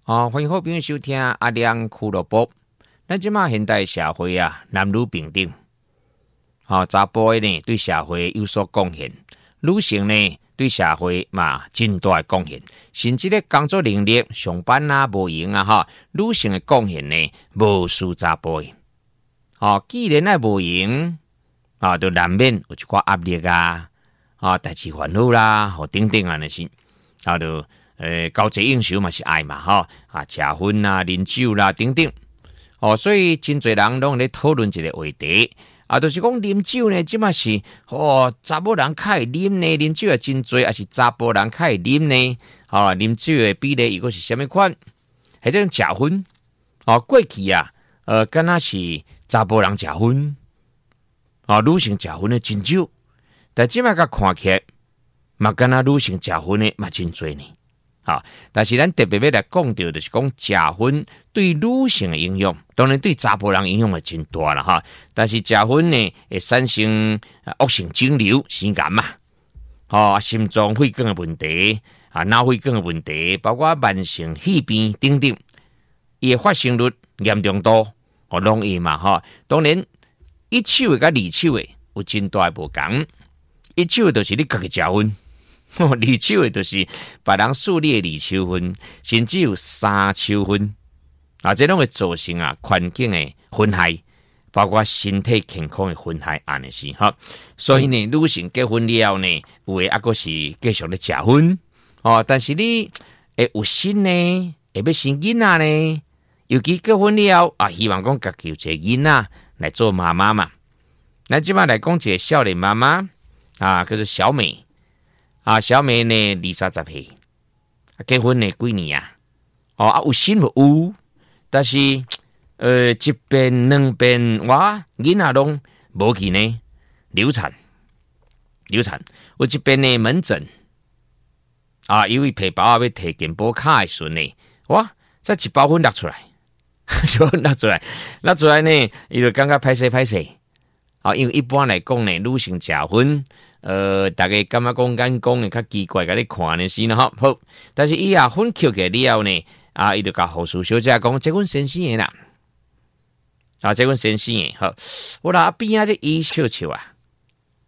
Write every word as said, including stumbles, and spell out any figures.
哦，欢迎好朋友收听阿亮俱乐部。咱即马现代社会啊，男女平等。哦，查甫的呢对社会有所贡献，女性呢对社会嘛真大的贡献，甚至咧工作能力、上班啊、无闲啊，哈，女性的贡献呢无输查甫的。哦，既然爱无闲，啊，就难免有一寡压力啊，啊，代志烦恼啦，吼等等啊那些，啊，就。诶，交际应酬嘛是爱嘛，哈啊，食薰啦、啉酒啦等等，哦，所以真侪人拢咧讨论一个话题，啊，就是讲啉酒呢，即嘛是哦，查某人较会啉呢，啉酒也真侪，还是查甫人较会啉呢？啊，啉酒的比例又个是虾米款？或者食薰，哦，过去啊，呃，敢若是查甫人食薰，啊，女性食薰的真少，但即摆甲看起来，嘛敢若女性食薰的嘛真侪呢。好，但是咱特别要来讲到，就是讲食薰对女性的影响，当然对查甫人影响也真大啦哈。但是食薰呢，会产生恶性肿瘤、腺癌嘛，哦，心脏血管的问题啊，脑血管的问题，包括慢性肺病等等，伊的发生率、严重度哦，拢会嘛哈。当然，一手的甲二手的有真大的无同，一手的就是你家己食薰。二手的就是别人树立的二手薰，甚至有三手薰啊，这拢会造成啊环境的损害，包括身体健康的损害，安尼是哈。所以呢，女性结婚了呢，有诶还阁是继续咧食薰哦。但是你会有心呢，会要生囡仔呢，尤其结婚了啊，希望讲家己有一个囡仔来做妈妈嘛。咱即摆来讲一个少年妈妈啊，叫做小美。啊，小美呢，二三十岁，结婚呢几年啊？哦，啊有心无有，但是呃，一边两边哇，囡仔拢无去呢，流产，流产。有一边呢门诊啊，因为皮包啊要摕健保卡的时阵呢，哇，这一包粉拿出来，就拿出来，拿出来呢，伊就感觉歹势歹势。啊，因为一般来讲呢，女性食薰。呃，大家感觉讲眼光会较奇怪，甲你看呢是呢吼好，但是伊啊分扣起了呢，啊，伊就甲护士小姐讲，这阮先生的啦，啊，这阮先生的，好，我啦边啊这伊笑笑啊，